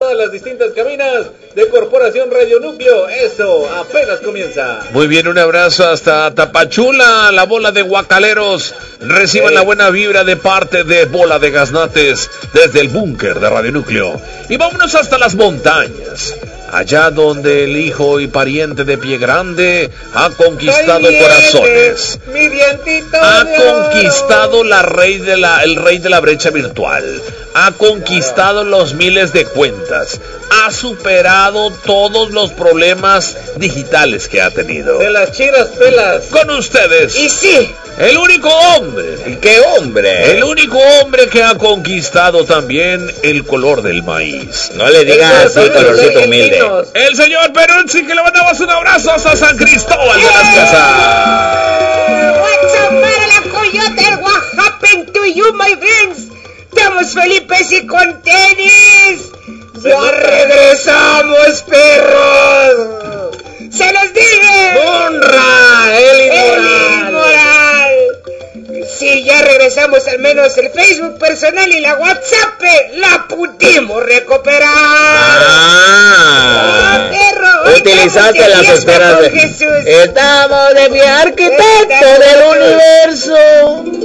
todas las distintas cabinas de Corporación Radio Núcleo. Eso apenas comienza. Muy bien, un abrazo hasta Tapachula, la bola de guacaleros. Reciban la buena vibra de parte de Bola de Gaznates desde el búnker de Radio Núcleo. Y vámonos hasta las montañas, allá donde el hijo y pariente de Pie Grande ha conquistado corazones. Mi dientito ha conquistado el rey de la brecha virtual. Ha conquistado los miles de cuentas. Ha superado todos los problemas digitales que ha tenido. De las chiras pelas. Con ustedes. Y sí. El único hombre. ¿Qué hombre? El único hombre que ha conquistado también el color del maíz. No le digas así, colorcito humilde. El señor Peruzzi, que le mandamos un abrazo hasta San Cristóbal de las Casas. What's up, para la coyote? What happened to you, my friends? Estamos felices y con tenis. ¡Ya regresamos, perros! ¡Se los dije! ¡Honra! ¡El inmoral! Sí, ya regresamos, al menos el Facebook personal y la WhatsApp la pudimos recuperar. Perro, utilizaste las esferas de Jesús. Estamos de mi arquitecto del universo.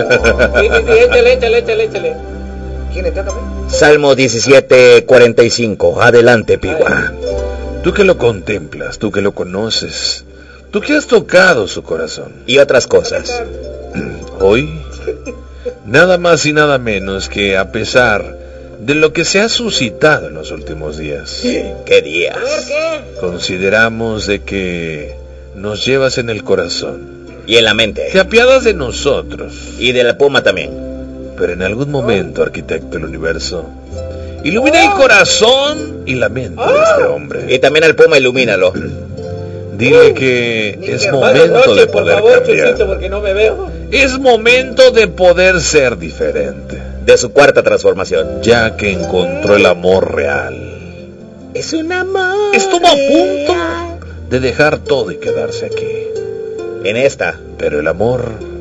Échale. ¿Quién le toca? Salmo 17:45. Adelante, Pigua. Tú que lo contemplas, tú que lo conoces, tú que has tocado su corazón. Y otras cosas. Hoy, nada más y nada menos que a pesar de lo que se ha suscitado en los últimos días. ¿Qué días? Consideramos de que nos llevas en el corazón. Y en la mente. Te apiadas de nosotros. Y de la puma también. Pero en algún momento, arquitecto del universo, ilumina el corazón y la mente de este hombre. Y también al puma ilumínalo. Dile que es momento de poder cambiar. Porque no me veo. Es momento de poder ser diferente. De su cuarta transformación. Ya que encontró el amor real. Es un amor. Estuvo a punto de dejar todo y quedarse aquí. En esta. Pero el amor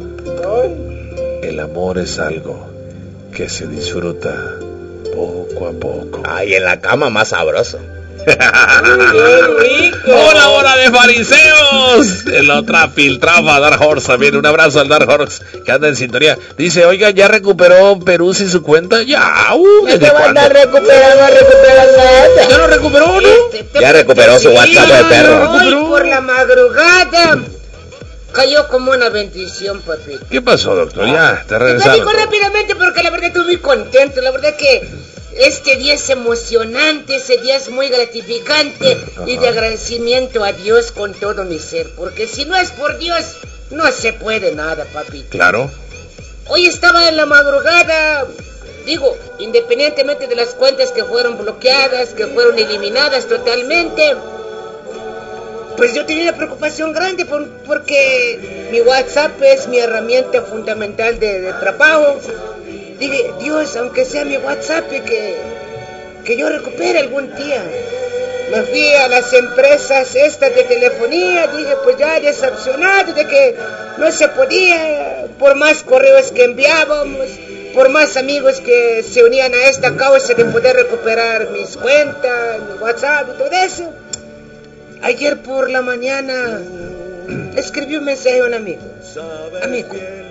es algo que se disfruta poco a poco. Ay, en la cama más sabroso. ¡Qué rico! ¡Hola, bola de fariseos! En la otra filtraba Dark Horse también. Un abrazo al Dark Horse que anda en sintonía. Dice, oiga, ¿ya recuperó Peruzzi su cuenta? Ya, ¿desde cuándo? ¿Ya lo recuperó, no? Ya recuperó su WhatsApp de perro. Hoy por la madrugada cayó como una bendición, papito. ¿Qué pasó, doctor? Ya, te Te regresaron. digo rápidamente porque la verdad estoy muy contento. La verdad que este día es emocionante, ese día es muy gratificante. Y de agradecimiento a Dios con todo mi ser. Porque si no es por Dios, no se puede nada, papito. Claro. Hoy estaba en la madrugada, digo, independientemente de las cuentas que fueron bloqueadas, que fueron eliminadas totalmente, pues yo tenía una preocupación grande porque mi WhatsApp es mi herramienta fundamental de trabajo. Dije, Dios, aunque sea mi WhatsApp, que yo recupere algún día. Me fui a las empresas estas de telefonía, dije, pues ya decepcionado de que no se podía, por más correos que enviábamos, por más amigos que se unían a esta causa de poder recuperar mis cuentas, mi WhatsApp y todo eso. Ayer por la mañana le escribí un mensaje a un amigo. Amigo,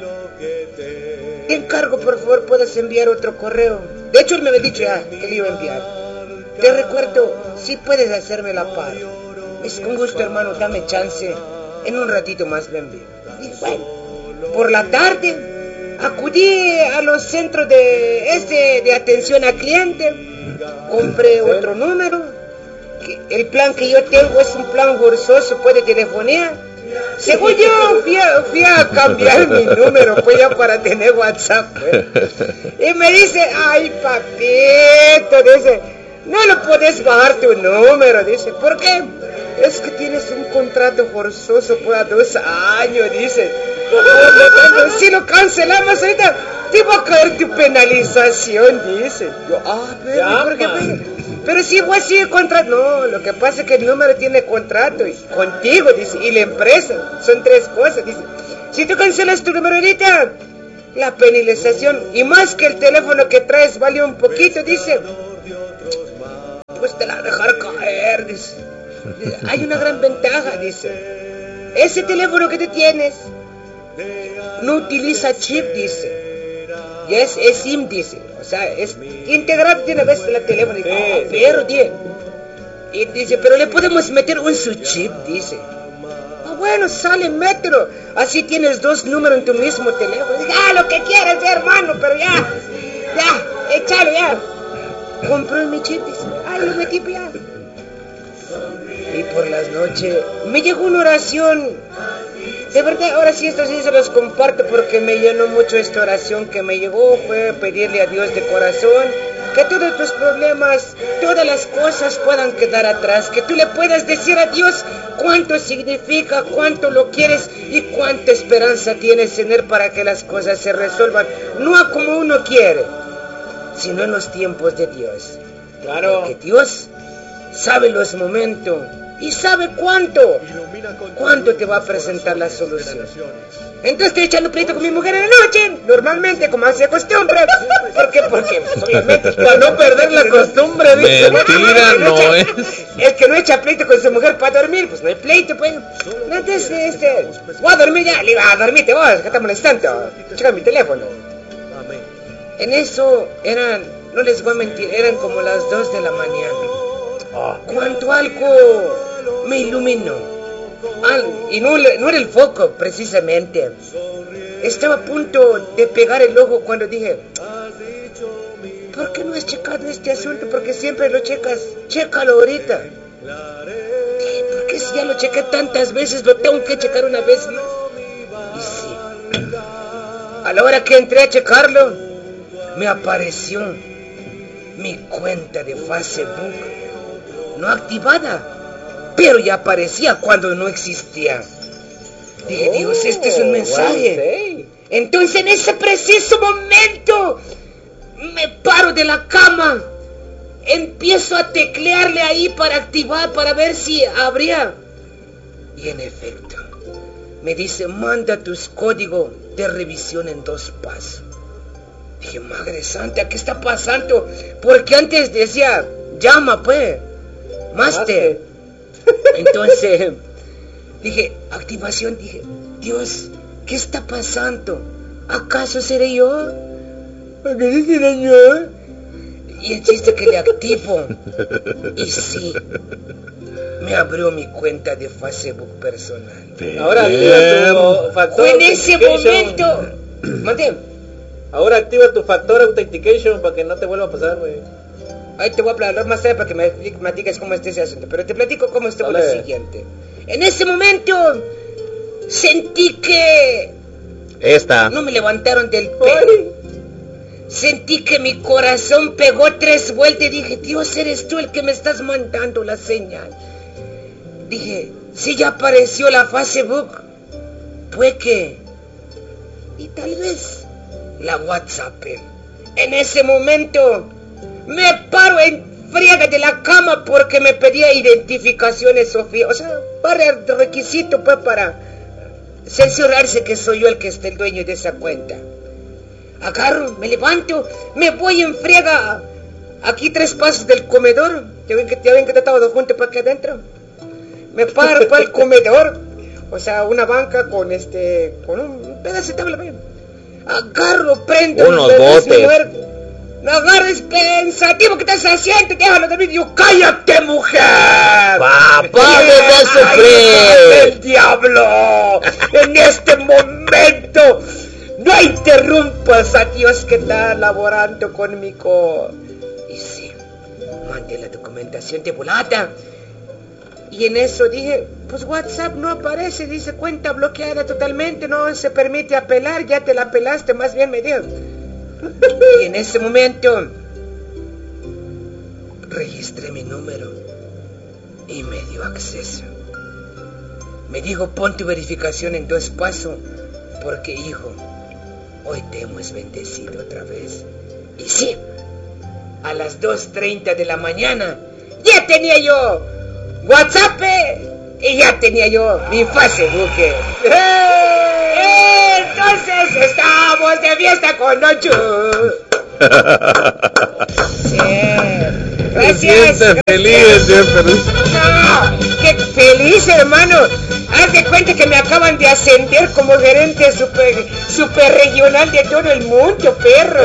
te encargo, por favor, puedes enviar otro correo. De hecho, él me había dicho ya que le iba a enviar. Te recuerdo, si puedes hacerme la par. Es con gusto, hermano, dame chance. En un ratito más lo envío. Y bueno, por la tarde acudí a los centros de atención al cliente. Compré otro número. El plan que yo tengo es un plan forzoso, puede telefonía. Según yo fui a cambiar mi número, pues ya para tener WhatsApp, pues. Y me dice, ay papito, dice, no lo puedes bajar tu número, dice, ¿por qué? Es que tienes un contrato forzoso por 2 años, dice. Si lo cancelamos ahorita, te va a caer tu penalización, dice. Yo, pero ¿por qué? Pero si igual sigue contrato. No, lo que pasa es que el número tiene contrato y contigo, dice, y la empresa. Son 3 cosas, dice. Si tú cancelas tu número ahorita, la penalización, y más que el teléfono que traes vale un poquito, dice. pues te la voy a dejar caer, dice. Hay una gran ventaja, dice. Ese teléfono que te tienes no utiliza chip, dice. Y es SIM, dice. O sea, es integrado de una vez en el teléfono. Dice, pero, tío. Y dice, pero le podemos meter un su chip, dice. Bueno, sale, mételo. Así tienes 2 números en tu mismo teléfono. Dice, lo que quieras, hermano, pero ya, échalo ya. Compró mi chip, dice, lo metí ya. Y por las noches me llegó una oración. De verdad, ahora sí, esto sí se los comparto porque me llenó mucho esta oración que me llegó. Fue pedirle a Dios de corazón que todos tus problemas, todas las cosas puedan quedar atrás. Que tú le puedas decir a Dios cuánto significa, cuánto lo quieres y cuánta esperanza tienes en Él para que las cosas se resuelvan. No a como uno quiere, sino en los tiempos de Dios. Claro. Porque Dios sabe los momentos y sabe cuánto te va a presentar la solución. Entonces estoy echando pleito con mi mujer en la noche, normalmente, como hace costumbre. ¿Por qué? Porque obviamente para no perder la costumbre, dice. Mentira, no es. El que no echa pleito con su mujer para dormir, pues no hay pleito, pues. Entonces, voy a dormir ya, le iba a dormirte vos, que estás molestando. Checa mi teléfono. En eso no les voy a mentir, eran como las 2 de la mañana. Cuando algo me iluminó. Y no era el foco, precisamente. Estaba a punto de pegar el ojo cuando dije, ¿por qué no has checado este asunto? Porque siempre lo checas. Chécalo ahorita. Dije, ¿por qué si ya lo chequé tantas veces lo tengo que checar una vez más? Y sí. A la hora que entré a checarlo, me apareció mi cuenta de Facebook no activada, pero ya aparecía cuando no existía. Dije, Dios, este es un mensaje. Entonces en ese preciso momento me paro de la cama, empiezo a teclearle ahí para activar, para ver si abría. Y en efecto, me dice, manda tus códigos de revisión en 2 pasos. Dije, Madre Santa, ¿qué está pasando? Porque antes decía, llama pues, Master. Entonces, dije, activación, dije, Dios, ¿qué está pasando? ¿Acaso seré yo? ¿Acaso seré yo? Y el chiste que le activo. Y sí, me abrió mi cuenta de Facebook personal. Ahora activa tu factor en ese momento, mate. Ahora activa tu factor authentication para que no te vuelva a pasar, güey. Ahí te voy a hablar más tarde para que me platiques cómo está ese asunto. Pero te platico cómo estuvo lo siguiente. En ese momento sentí que no me levantaron del pelo. Sentí que mi corazón pegó 3 vueltas y dije, Dios, eres tú el que me estás mandando la señal. Dije, si ya apareció la Facebook, pues que... y tal vez la WhatsApp. En ese momento me paro en friega de la cama porque me pedía identificaciones, Sofía. O sea, varios requisitos pues para censurarse que soy yo el que esté el dueño de esa cuenta. Agarro, me levanto, me voy en friega. Aquí 3 pasos del comedor. Ya ven que estaba todo junto para aquí adentro. Me paro para el comedor. O sea, una banca con un pedazo de tabla. Agarro, prendo. Unos botes. No agarres pensativo que estás haciendo. Déjalo dormir. Yo, cállate, mujer. Papá, me a sufrir. ¡El diablo! En este momento. No interrumpas a Dios que está laborando conmigo. Y sí, mandé la documentación de volada. Y en eso dije, pues WhatsApp no aparece, dice cuenta bloqueada totalmente, no se permite apelar, ya te la apelaste, más bien me dijo. Y en ese momento registré mi número y me dio acceso. Me dijo, pon tu verificación en 2 pasos, porque hijo, hoy te hemos bendecido otra vez. Y sí, a las 2:30 de la mañana ya tenía yo WhatsApp y ya tenía yo mi Facebook. Entonces estamos de fiesta con Nochu. Sí. Gracias. Feliz, señor Peluche. No, qué feliz, hermano. Haz de cuenta que me acaban de ascender como gerente super regional de todo el mundo, perro.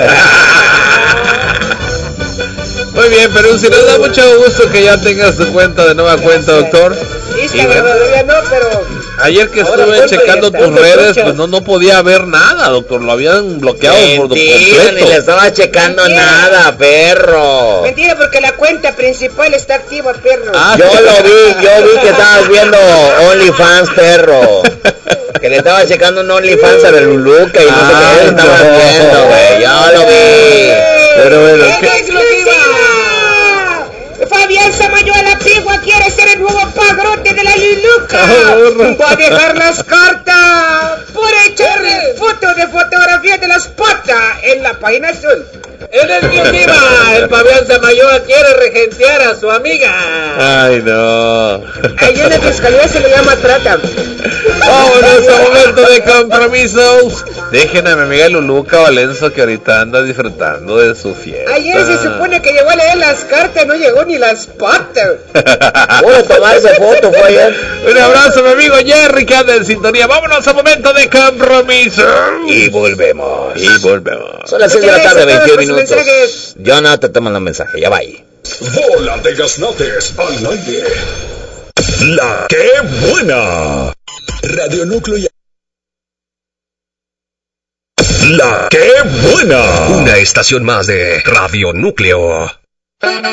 Muy bien, Peluche, nos da mucho gusto que ya tengas tu cuenta de nueva cuenta, doctor. Instagram todavía no, pero ayer que estuve checando tus redes, pues no podía ver nada, doctor. Lo habían bloqueado por completo. Ni le estaba checando nada, perro. Mentira, porque la cuenta principal está activa, perro. Yo vi que estabas viendo OnlyFans, perro. Que le estaba checando un OnlyFans a la Luluca y no sé qué le estaba viendo, güey. Yo lo vi. Pero bueno, Fabián Samayoa la Pigua quiere ser el nuevo padrote de la Luluca. Va a dejar las cartas por echarle fotos de fotografías de las patas en la página azul. En exclusiva, el Fabián Samayoa quiere regentear a su amiga. Ay, no. Ahí en la fiscalía se le llama trata. Vámonos a momento de compromisos. Dejen a mi amiga Luluca Valenzo, que ahorita anda disfrutando de su fiesta. Ayer se supone que llegó a leer las cartas, no llegó ni las patas. Voy a tomarse foto, fue ayer. Un abrazo, mi amigo Jerry, que anda en sintonía. Vámonos a momento de compromisos. Y volvemos. Son las 6 de la tarde, 21 minutos. Mensajes. Jonathan, te manda un mensaje, ya va ahí. Bola de Gaznates al aire. La que buena. Radio Núcleo y... La que buena. Una estación más de Radio Núcleo.